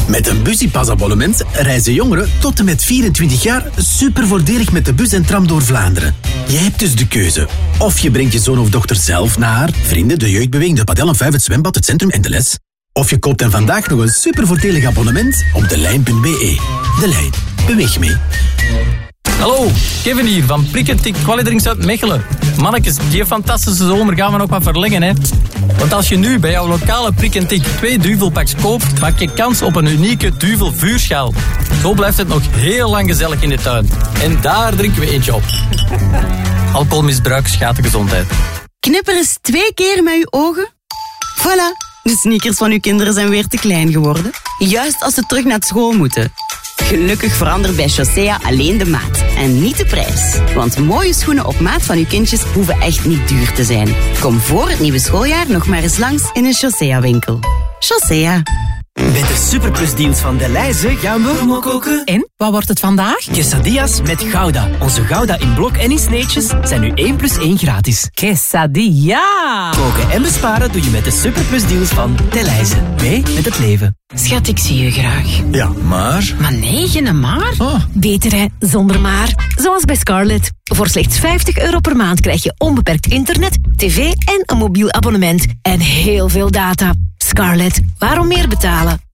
Met een Busypass-abonnement reizen jongeren tot en met 24 jaar super voordelig met de bus en tram door Vlaanderen. Jij hebt dus de keuze. Of je brengt je zoon of dochter zelf naar vrienden, de jeugdbeweging, de padel en 5, het zwembad, het centrum en de les. Of je koopt hen vandaag nog een super voordelig abonnement op delijn.be. De Lijn. Beweeg mee. Hallo, Kevin hier van Prikketik Qualidrinks uit Mechelen. Mannetjes, die fantastische zomer gaan we nog wat verlengen, hè. Want als je nu bij jouw lokale Prikketik 2 duvelpacks koopt, maak je kans op een unieke duvel vuurschaal. Zo blijft het nog heel lang gezellig in de tuin. En daar drinken we eentje op. Alcoholmisbruik schaadt de gezondheid. Knipper eens 2 keer met uw ogen. Voilà, de sneakers van uw kinderen zijn weer te klein geworden. Juist als ze terug naar school moeten. Gelukkig verandert bij Chaussea alleen de maat en niet de prijs. Want mooie schoenen op maat van uw kindjes hoeven echt niet duur te zijn. Kom voor het nieuwe schooljaar nog maar eens langs in een Chaussea-winkel. Chaussea. Met de superplusdeals van Delhaize gaan we koken. En, wat wordt het vandaag? Quesadillas met Gouda. Onze Gouda in blok en in sneetjes zijn nu 1 + 1 gratis. Quesadilla! Koken en besparen doe je met de superplusdeals van Delhaize. Mee met het leven. Schat, ik zie je graag. Ja, maar... Maar nee, geen maar. Oh. Beter hè, zonder maar. Zoals bij Scarlett. Voor slechts €50 per maand krijg je onbeperkt internet, tv en een mobiel abonnement. En heel veel data. Scarlett, waarom meer betalen?